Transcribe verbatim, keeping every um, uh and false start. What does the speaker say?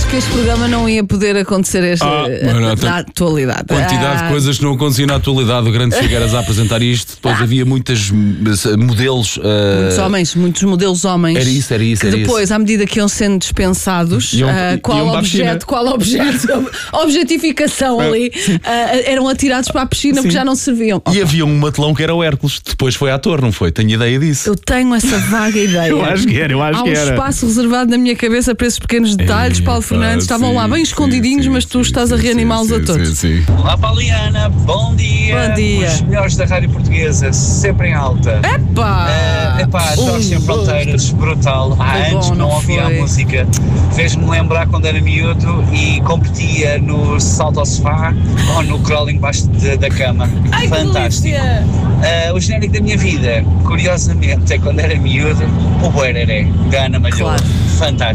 que este programa não ia poder acontecer esta, Ah, na tem- atualidade. Quantidade Ah, de coisas que não aconteciam na atualidade. O grande Figueiras a apresentar isto. Depois havia muitas eh, modelos. eh, Muitos homens, muitos modelos homens. Era isso, era isso, Que era depois, isso. à medida que iam sendo dispensados, Iam- ah, qual iam para a piscina. objeto, qual objeto, objetificação ali, ah, eram atirados para a piscina porque Sim. já não serviam. E havia um matelão que era o Hércules. Depois foi ator, não foi? Tenho ideia disso. Eu tenho essa vaga ideia. Eu acho que era, eu acho Há um que era. espaço reservado na minha cabeça para esses pequenos detalhes. Ei, Paulo pá, Fernandes estavam sim, lá bem sim, escondidinhos, sim, mas tu sim, estás a sim, reanimá-los sim, a todos. sim, sim. Olá Pauliana, bom dia. Bom dia. Os melhores da rádio portuguesa, sempre em alta. Epá! Uh, epá, Jorge Sem Fronteiras, brutal. Há Foi anos bom, que não não ouvia foi? a música. Fez-me lembrar quando era miúdo e competia no salto ao sofá ou no crawling baixo de- da cama. Ai, que Fantástico. delícia! Uh, o genérico da minha vida, curiosamente, é quando era miúdo, o Buereré, da Ana Malhoa. Claro. Fantástico.